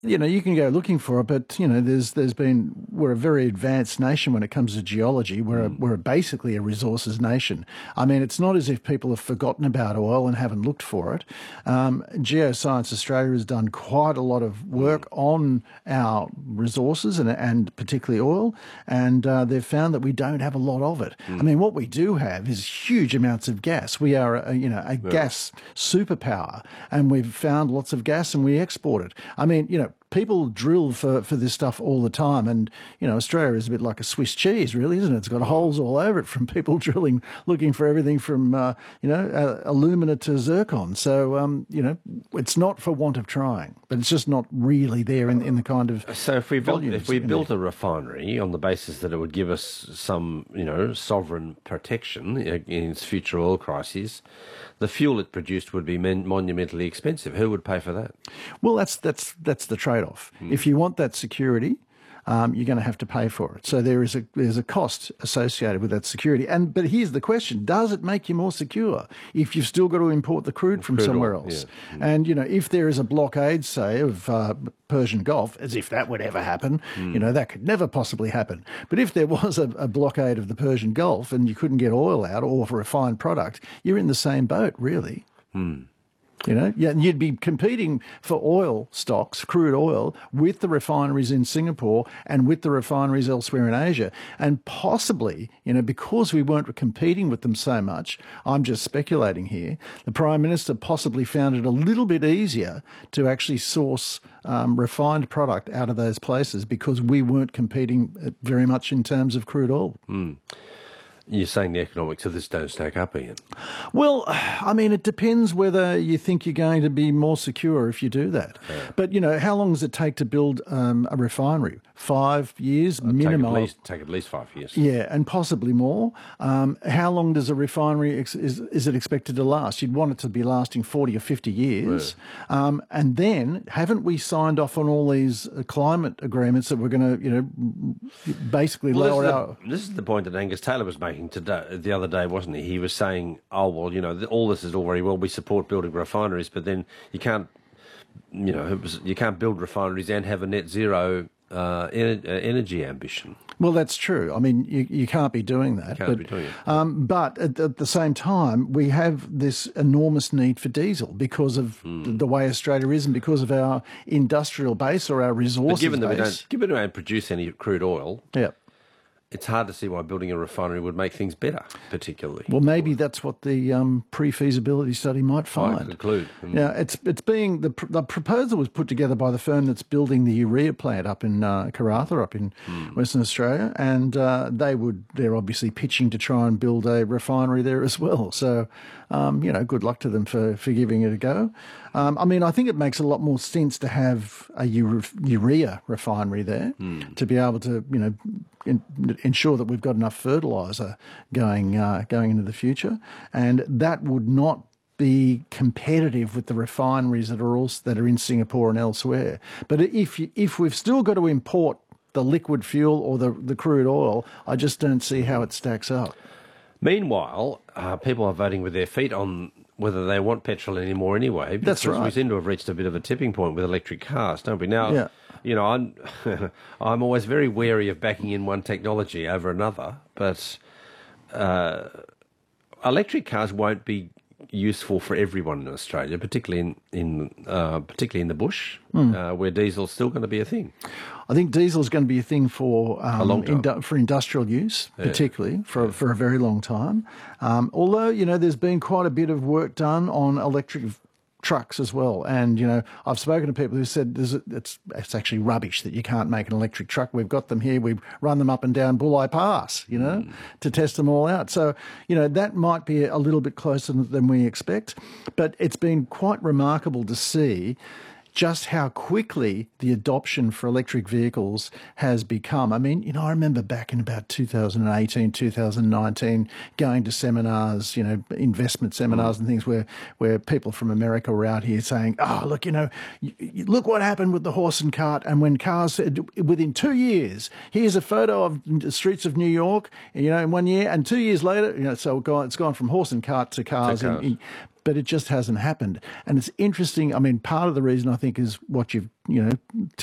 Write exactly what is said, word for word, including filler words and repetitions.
You know, you can go looking for it, but, you know, there's there's been, we're a very advanced nation when it comes to geology. We're, mm. a, we're basically a resources nation. I mean, it's not as if people have forgotten about oil and haven't looked for it. Um, Geoscience Australia has done quite a lot of work mm. on our resources and, and particularly oil, and uh, they've found that we don't have a lot of it. Mm. I mean, what we do have is huge amounts of gas. We are, a, you know, a yeah. gas superpower, and we've found lots of gas and we export it. I mean, you know, people drill for, for this stuff all the time, and, you know, Australia is a bit like a Swiss cheese, really, isn't it? It's got holes all over it from people drilling, looking for everything from, uh, you know, uh, alumina to zircon. So, um, you know, it's not for want of trying, but it's just not really there in, in the kind of So if we built, volumes, if we you know. built a refinery on the basis that it would give us some, you know, sovereign protection against future oil crises, the fuel it produced would be mon- monumentally expensive. Who would pay for that? Well, that's that's that's the trade-off. Mm. If you want that security, um, you're going to have to pay for it. So there is a there's a cost associated with that security. And but here's the question: does it make you more secure if you've still got to import the crude from crude somewhere oil, else? Yeah. Mm. And you know, if there is a blockade, say, of uh, Persian Gulf, as if that would ever happen, mm. you know, that could never possibly happen. But if there was a, a blockade of the Persian Gulf and you couldn't get oil out or for refined product, you're in the same boat, really. Mm. You know, yeah, and you'd be competing for oil stocks, crude oil, with the refineries in Singapore and with the refineries elsewhere in Asia. And possibly, you know, because we weren't competing with them so much, I'm just speculating here, the Prime Minister possibly found it a little bit easier to actually source um, refined product out of those places because we weren't competing very much in terms of crude oil. Mm. You're saying the economics of this don't stack up, Ian? Well, I mean, it depends whether you think you're going to be more secure if you do that. Yeah. But, you know, how long does it take to build um, a refinery? Five years It'll minimum? Take at, least, take at least five years. Yeah, and possibly more. Um, how long does a refinery, ex- is, is it expected to last? You'd want it to be lasting forty or fifty years. Yeah. Um, and then, haven't we signed off on all these climate agreements that we're going to, you know, basically well, lower this our... The, this is the point that Angus Taylor was making today, the other day, wasn't he? He was saying, oh, well, you know, all this is all very well. We support building refineries, but then you can't, you know, it was, you can't build refineries and have a net zero uh, en- energy ambition. Well, that's true. I mean, you, you can't be doing that. You can't but, be doing it. Um, but at, at the same time, we have this enormous need for diesel because of mm. the way Australia is and because of our industrial base or our resources but given that base. We don't, given we don't produce any crude oil, yeah. it's hard to see why building a refinery would make things better, particularly. Well, maybe that's what the um, pre-feasibility study might find. Might conclude. Mm. Yeah, it's it's being the the proposal was put together by the firm that's building the urea plant up in uh, Karratha, up in mm. Western Australia, and uh, they would they're obviously pitching to try and build a refinery there as well. So, um, you know, good luck to them for for giving it a go. Um, I mean, I think it makes a lot more sense to have a urea refinery there mm. to be able to, you know, in, ensure that we've got enough fertiliser going uh, going into the future, and that would not be competitive with the refineries that are also, that are in Singapore and elsewhere. But if you, if we've still got to import the liquid fuel or the the crude oil, I just don't see how it stacks up. Meanwhile, uh, people are voting with their feet on whether they want petrol anymore anyway. That's right. We seem to have reached a bit of a tipping point with electric cars, don't we? Now, yeah. you know, I'm, I'm always very wary of backing in one technology over another, but uh, electric cars won't be useful for everyone in Australia, particularly in, in uh, particularly in the bush, mm. uh, where diesel's still going to be a thing. I think diesel is going to be a thing for um, a long time. Indu- for industrial use, yeah. particularly for yeah. for a very long time. Um, although you know, there's been quite a bit of work done on electric trucks as well, and you know, I've spoken to people who said there's a, it's it's actually rubbish that you can't make an electric truck. We've got them here. We run them up and down Bulli Pass, you know, mm. to test them all out. So you know, that might be a little bit closer than we expect, but it's been quite remarkable to see just how quickly the adoption for electric vehicles has become. I mean, you know, I remember back in about two thousand eighteen, two thousand nineteen, going to seminars, you know, investment seminars and things where, where people from America were out here saying, oh, look, you know, you, you look what happened with the horse and cart. And when cars, within two years, here's a photo of the streets of New York, you know, in one year. And two years later, you know, so it's gone from horse and cart to cars. To cars. In, in, but it just hasn't happened. And it's interesting. I mean, part of the reason I think is what you've, you know,